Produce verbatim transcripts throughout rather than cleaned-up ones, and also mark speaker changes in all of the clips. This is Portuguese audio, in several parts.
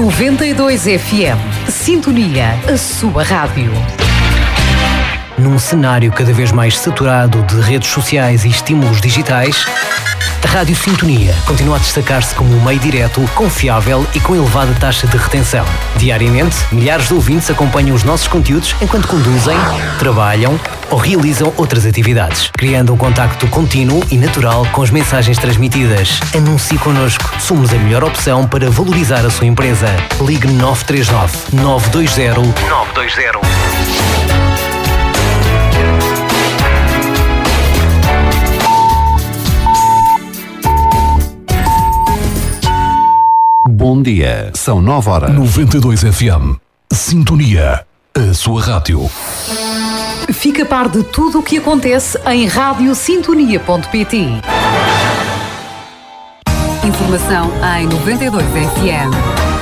Speaker 1: noventa e dois F M. Sintonia, a sua rádio.
Speaker 2: Num cenário cada vez mais saturado de redes sociais e estímulos digitais, a Rádio Sintonia continua a destacar-se como um meio direto, confiável e com elevada taxa de retenção. Diariamente, milhares de ouvintes acompanham os nossos conteúdos enquanto conduzem, trabalham ou realizam outras atividades, criando um contacto contínuo e natural com as mensagens transmitidas. Anuncie connosco. Somos a melhor opção para valorizar a sua empresa. Ligue nove três nove, nove dois zero, nove dois zero.
Speaker 3: Bom dia, são nove horas.
Speaker 4: noventa e dois F M. Sintonia, a sua rádio.
Speaker 1: Fica a par de tudo o que acontece em rádio sintonia ponto pt. Informação em noventa e dois F M.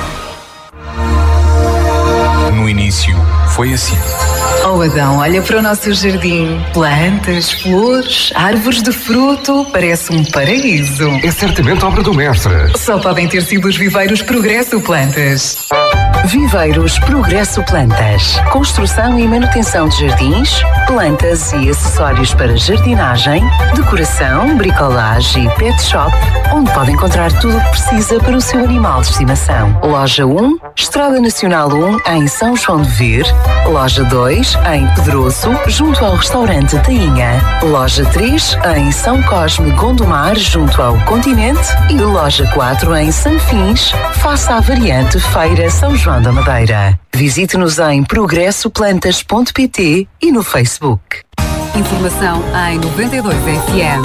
Speaker 5: No início, foi assim.
Speaker 6: Oh Adão, olha para o nosso jardim. Plantas, flores, árvores de fruto. Parece um paraíso.
Speaker 5: É certamente obra do mestre.
Speaker 6: Só podem ter sido os viveiros Progresso Plantas.
Speaker 7: Viveiros Progresso Plantas. Construção e manutenção de jardins, plantas e acessórios para jardinagem, decoração, bricolagem e pet shop, onde pode encontrar tudo o que precisa para o seu animal de estimação. Loja um, Estrada Nacional um, em São João de Ver. Loja dois, em Pedroso, junto ao restaurante Tainha. Loja três, em São Cosme, Gondomar, junto ao Continente. E loja quatro, em Sanfins, face à variante Feira São João da Madeira. Visite-nos em progresso plantas ponto pt e no Facebook.
Speaker 1: Informação em noventa e dois F M.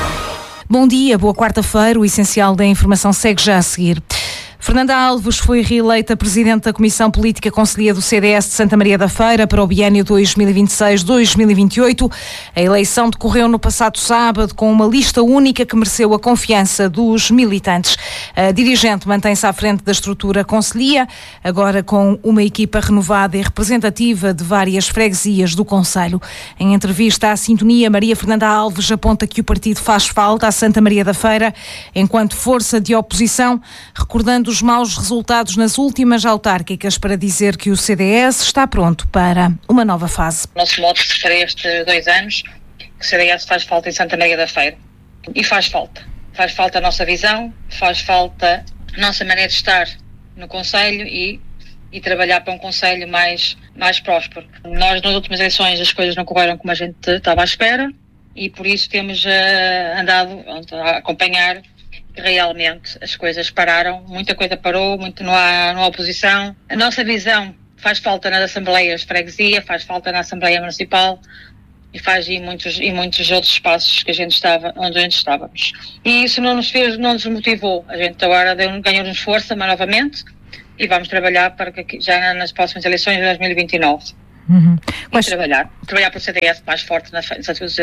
Speaker 8: Bom dia, boa quarta-feira. O essencial da informação segue já a seguir. Fernanda Alves foi reeleita Presidente da Comissão Política Conselhia do C D S de Santa Maria da Feira para o biênio dois mil e vinte e seis a dois mil e vinte e oito. A eleição decorreu no passado sábado com uma lista única que mereceu a confiança dos militantes. A dirigente mantém-se à frente da estrutura Conselhia, agora com uma equipa renovada e representativa de várias freguesias do concelho. Em entrevista à Sintonia, Maria Fernanda Alves aponta que o partido faz falta a Santa Maria da Feira enquanto força de oposição, recordando os maus resultados nas últimas autárquicas para dizer que o C D S está pronto para uma nova fase.
Speaker 9: Nosso modo para estes dois anos, que o C D S faz falta em Santa Maria da Feira. E faz falta. Faz falta a nossa visão, faz falta a nossa maneira de estar no concelho e, e trabalhar para um concelho mais, mais próspero. Nós, nas últimas eleições, as coisas não correram como a gente estava à espera e por isso temos uh, andado a acompanhar. Realmente as coisas pararam, muita coisa parou, muito não há, não há oposição. A nossa visão faz falta nas assembleias de freguesia, faz falta na Assembleia Municipal e faz em muitos, em muitos outros espaços que a gente estava, onde a gente estávamos. E isso não nos fez, não nos motivou. A gente agora ganhou-nos força mas, novamente e vamos trabalhar para que já nas próximas eleições de dois mil e vinte e nove.
Speaker 8: Uhum.
Speaker 9: Quais... trabalhar, trabalhar para o C D S mais forte na,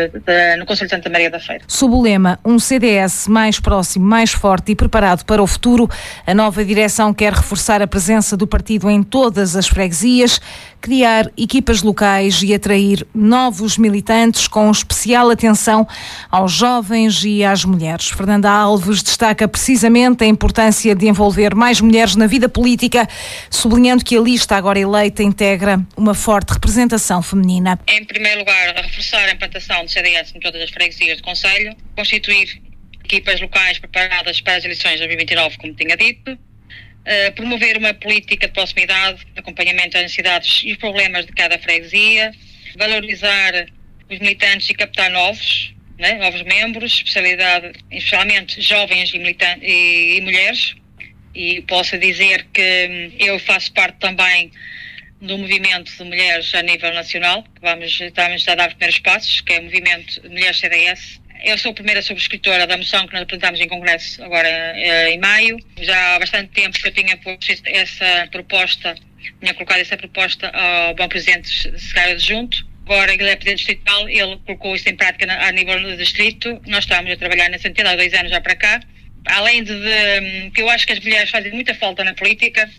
Speaker 9: no Conselho de Santa Maria da Feira.
Speaker 8: Sob o lema Um C D S mais próximo, mais forte e preparado para o futuro, a nova direção quer reforçar a presença do partido em todas as freguesias, criar equipas locais e atrair novos militantes com especial atenção aos jovens e às mulheres. Fernanda Alves destaca precisamente a importância de envolver mais mulheres na vida política, sublinhando que a lista agora eleita integra uma forte representação feminina.
Speaker 9: Em primeiro lugar, a reforçar a implantação do C D S em todas as freguesias do Concelho, constituir equipas locais preparadas para as eleições de dois mil e vinte e nove, como tinha dito, uh, promover uma política de proximidade, de acompanhamento às necessidades e os problemas de cada freguesia, valorizar os militantes e captar novos, né, novos membros, especialidade, especialmente jovens e, militantes, e, e mulheres, e posso dizer que eu faço parte também do movimento de mulheres a nível nacional, que vamos, estamos a dar os primeiros passos, que é o movimento Mulheres C D S. Eu sou a primeira subscritora da moção que nós apresentámos em Congresso agora eh, em maio. Já há bastante tempo que eu tinha posto essa proposta, tinha colocado essa proposta ao bom Presidente Secretário Adjunto. Agora ele é Presidente Distrital, ele colocou isso em prática na, a nível do Distrito. Nós estamos a trabalhar nesse sentido há dois anos já para cá. Além de, de que eu acho que as mulheres fazem muita falta na política,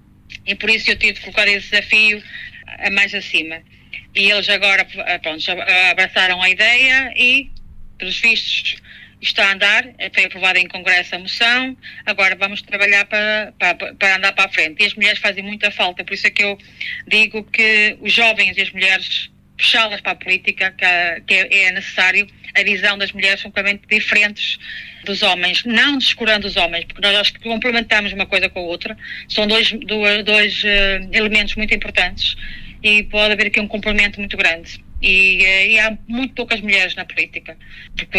Speaker 9: e por isso eu tive de colocar esse desafio a mais acima. E eles agora, pronto, já abraçaram a ideia e, pelos vistos, está a andar, foi aprovada em Congresso a moção, agora vamos trabalhar para, para, para andar para a frente. E as mulheres fazem muita falta, por isso é que eu digo que os jovens e as mulheres, puxá-las para a política, que, que é necessário. A visão das mulheres são completamente diferentes dos homens, não descurando os homens, porque nós acho que complementamos uma coisa com a outra, são dois, dois, dois uh, elementos muito importantes e pode haver aqui um complemento muito grande. E, e há muito poucas mulheres na política, porque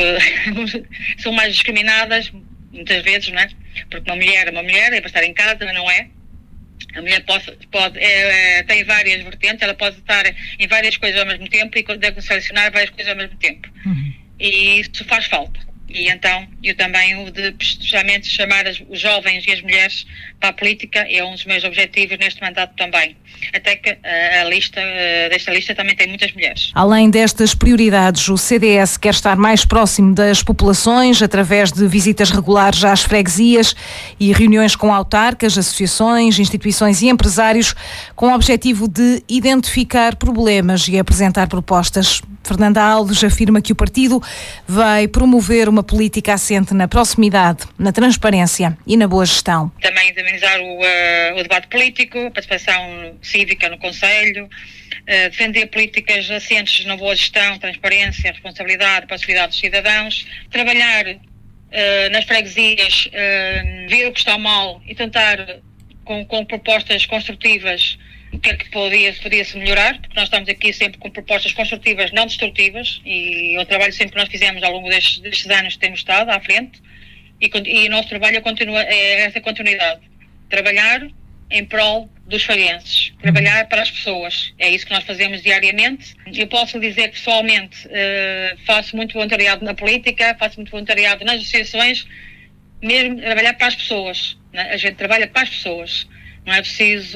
Speaker 9: são mais discriminadas, muitas vezes, não é? Porque uma mulher é uma mulher, é para estar em casa, mas não é. A mulher pode, pode, é, é, tem várias vertentes, ela pode estar em várias coisas ao mesmo tempo e deve selecionar várias coisas ao mesmo tempo. Uhum. E isso faz falta. E então, eu também, o de precisamente chamar as, os jovens e as mulheres para a política é um dos meus objetivos neste mandato também. Até que a, a lista, a, desta lista também tem muitas mulheres.
Speaker 8: Além destas prioridades, o C D S quer estar mais próximo das populações através de visitas regulares às freguesias e reuniões com autarcas, associações, instituições e empresários com o objetivo de identificar problemas e apresentar propostas. Fernanda Alves afirma que o partido vai promover uma política assente na proximidade, na transparência e na boa gestão.
Speaker 9: Também dinamizar o, uh, o debate político, a participação cívica no Conselho, uh, defender políticas assentes na boa gestão, transparência, responsabilidade, proximidade dos cidadãos, trabalhar uh, nas freguesias, uh, ver o que está mal e tentar, com, com propostas construtivas, o que é que podia, podia-se melhorar, porque nós estamos aqui sempre com propostas construtivas, não destrutivas, e o trabalho sempre que nós fizemos ao longo destes, destes anos que temos estado à frente, e, e o nosso trabalho continua, é essa continuidade. Trabalhar em prol dos farienses, trabalhar para as pessoas, é isso que nós fazemos diariamente. Eu posso dizer que pessoalmente uh, faço muito voluntariado na política, faço muito voluntariado nas associações, mesmo trabalhar para as pessoas, né? A gente trabalha para as pessoas. Não é preciso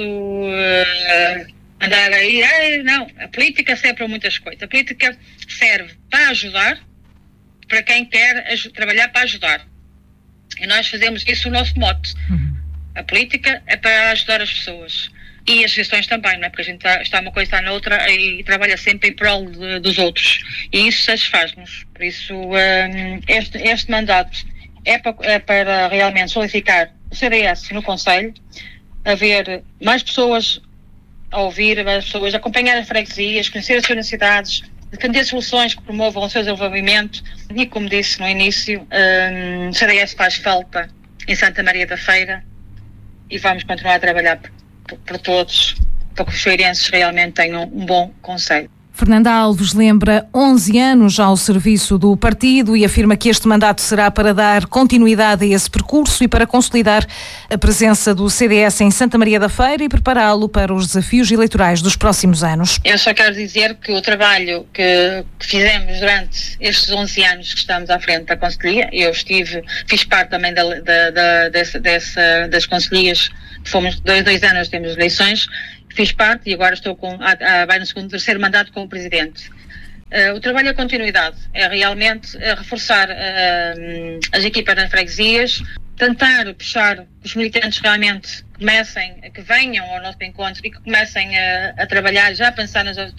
Speaker 9: uh, andar aí, ah, não, a política serve para muitas coisas. A política serve para ajudar, para quem quer aj- trabalhar para ajudar. E nós fazemos isso o nosso mote. Uhum. A política é para ajudar as pessoas. E as gestões também, não é? Porque a gente está, está uma coisa, está na outra e trabalha sempre em prol de, dos outros. E isso satisfaz-nos. Por isso, um, este, este mandato é para, é para realmente solidificar o C D S no Conselho, haver mais pessoas a ouvir, mais pessoas a acompanhar as freguesias, conhecer as suas necessidades, defender soluções que promovam o seu desenvolvimento e, como disse no início, um, o C D S faz falta em Santa Maria da Feira e vamos continuar a trabalhar por, por todos, para que os feirenses realmente tenham um bom conselho.
Speaker 8: Fernanda Alves lembra onze anos ao serviço do partido e afirma que este mandato será para dar continuidade a esse percurso e para consolidar a presença do C D S em Santa Maria da Feira e prepará-lo para os desafios eleitorais dos próximos anos.
Speaker 9: Eu só quero dizer que o trabalho que, que fizemos durante estes onze anos que estamos à frente da Conselhia, eu estive, fiz parte também da, da, da, dessa, dessa, das Conselhias, fomos dois, dois anos, temos eleições, fiz parte e agora estou com, a, a, vai no segundo, terceiro mandato como Presidente. Uh, o trabalho é continuidade, é realmente uh, reforçar uh, as equipas nas freguesias, tentar puxar que os militantes realmente comecem, que venham ao nosso encontro e que comecem a, a trabalhar, já a pensar nas